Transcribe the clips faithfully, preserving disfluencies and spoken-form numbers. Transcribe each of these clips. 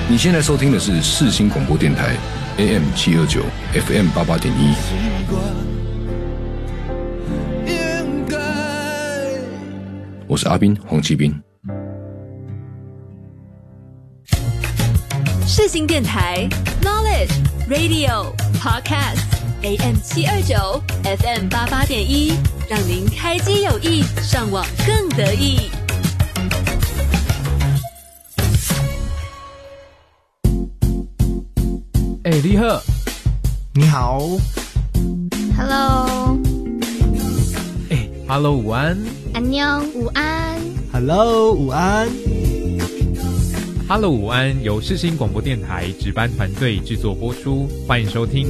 你现在收听的是世新广播电台 A M 七二九 F M 八八点一。我是阿斌黄奇斌。 世新电台 Knowledge Radio Podcast A M 七二九 F M 八八点一，让您开机有益，上网更得意。 哎、欸，立赫， 你好 ，Hello， 哎、欸、，Hello， 午安， 安妞，午安 ，Hello， 午安 ，Hello， 午安，由世新广播电台值班团队制作播出，欢迎收听。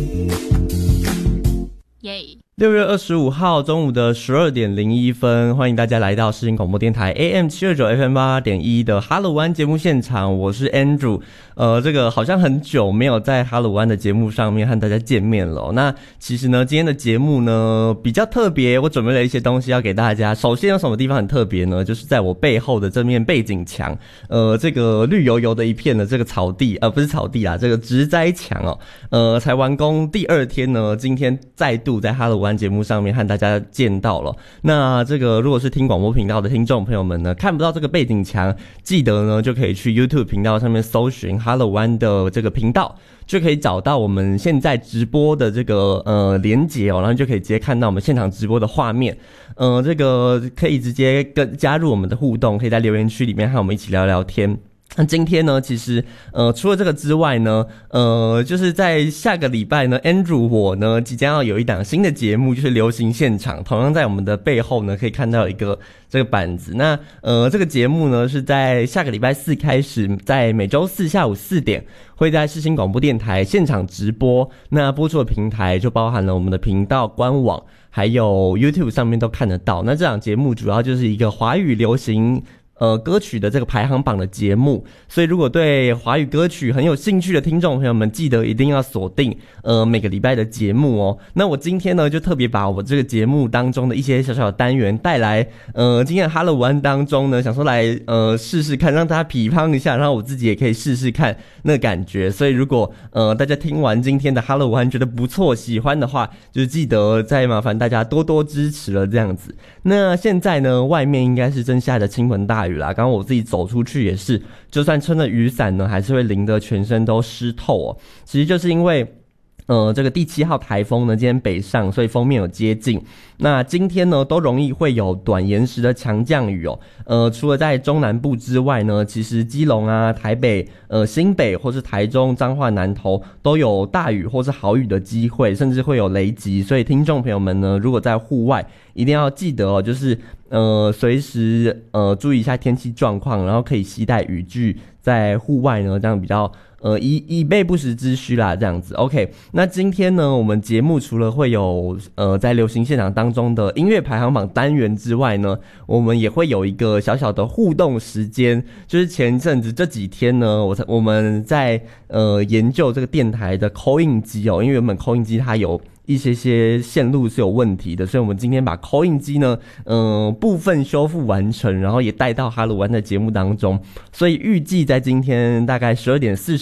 耶！ 六月二十五号中午的十二点零一分，欢迎大家来到世新广播电台 A M 七二九 F M 八八点一的哈喽湾节目现场，我是 Andrew。呃，这个好像很久没有在哈喽湾的节目上面和大家见面了、哦。那其实呢，今天的节目呢比较特别，我准备了一些东西要给大家。首先有什么地方很特别呢？就是在我背后的这面背景墙，呃，这个绿油油的一片的这个草地，呃，不是草地啦，这个植栽墙哦，呃，才完工第二天呢，今天再度在哈喽湾节目上面和大家见到了。那这个如果是听广播频道的听众朋友们呢，看不到这个背景墙，记得呢就可以去 YouTube 频道上面搜寻哈喽湾的这个频道，就可以找到我们现在直播的这个呃连结哦，然后就可以直接看到我们现场直播的画面。呃，这个可以直接跟加入我们的互动，可以在留言区里面和我们一起聊聊天。那今天呢，其实呃除了这个之外呢，呃就是在下个礼拜呢 Andrew 我呢即将要有一档新的节目，就是流行现场，同样在我们的背后呢可以看到一个这个板子。那呃这个节目呢是在下个礼拜四开始，在每周四下午四点会在世新广播电台现场直播。那播出的平台就包含了我们的频道官网还有 YouTube 上面都看得到。那这档节目主要就是一个华语流行呃，歌曲的这个排行榜的节目，所以如果对华语歌曲很有兴趣的听众朋友们，记得一定要锁定呃每个礼拜的节目哦。那我今天呢，就特别把我这个节目当中的一些小小的单元带来，呃，今天的哈喽湾当中呢，想说来呃试试看，让大家匹乓一下，然后我自己也可以试试看那个感觉。所以如果呃大家听完今天的哈喽湾觉得不错，喜欢的话，就记得再麻烦大家多多支持了这样子。那现在呢，外面应该是正下着倾盆大雨啦，刚刚我自己走出去也是，就算撑着雨伞呢，还是会淋得全身都湿透哦。其实就是因为呃，这个第七号台风呢，今天北上，所以锋面有接近。那今天呢，都容易会有短延时的强降雨哦。呃，除了在中南部之外呢，其实基隆啊、台北、呃新北或是台中、彰化、南投都有大雨或是豪雨的机会，甚至会有雷击。所以听众朋友们呢，如果在户外，一定要记得哦，就是呃随时呃注意一下天气状况，然后可以携带雨具在户外呢，这样比较。呃，以以备不时之需啦，这样子。OK， 那今天呢，我们节目除了会有呃在流行现场当中的音乐排行榜单元之外呢，我们也会有一个小小的互动时间。就是前一阵子这几天呢，我我们在呃研究这个电台的 call in 机哦，因为原本 call in 机它有一些些线路是有问题的，所以我们今天把 call in 机呢，呃部分修复完成，然后也带到哈喽湾的节目当中。所以预计在今天大概十二点四十